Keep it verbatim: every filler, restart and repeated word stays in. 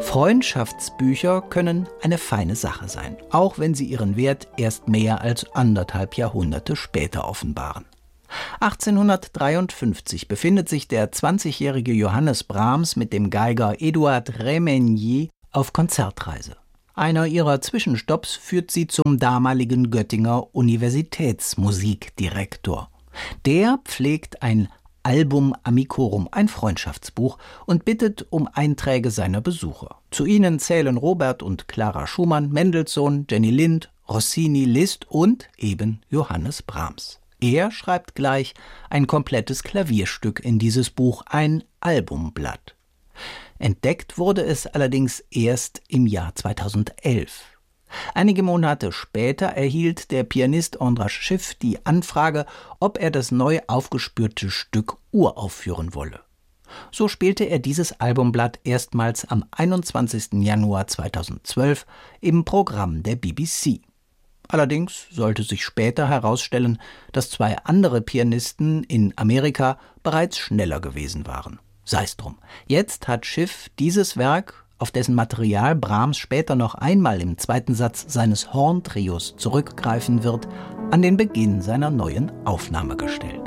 Freundschaftsbücher können eine feine Sache sein, auch wenn sie ihren Wert erst mehr als anderthalb Jahrhunderte später offenbaren. achtzehnhundertdreiundfünfzig befindet sich der zwanzigjährige Johannes Brahms mit dem Geiger Eduard Remenyi auf Konzertreise. Einer ihrer Zwischenstopps führt sie zum damaligen Göttinger Universitätsmusikdirektor. Der pflegt ein Album Amicorum, ein Freundschaftsbuch, und bittet um Einträge seiner Besucher. Zu ihnen zählen Robert und Clara Schumann, Mendelssohn, Jenny Lind, Rossini, Liszt und eben Johannes Brahms. Er schreibt gleich ein komplettes Klavierstück in dieses Buch, ein Albumblatt. Entdeckt wurde es allerdings erst im Jahr zweitausendelf. Einige Monate später erhielt der Pianist Andras Schiff die Anfrage, ob er das neu aufgespürte Stück uraufführen wolle. So spielte er dieses Albumblatt erstmals am einundzwanzigsten Januar zweitausendzwölf im Programm der B B C. Allerdings sollte sich später herausstellen, dass zwei andere Pianisten in Amerika bereits schneller gewesen waren. Sei's drum. Jetzt hat Schiff dieses Werk, auf dessen Material Brahms später noch einmal im zweiten Satz seines Horntrios zurückgreifen wird, an den Beginn seiner neuen Aufnahme gestellt.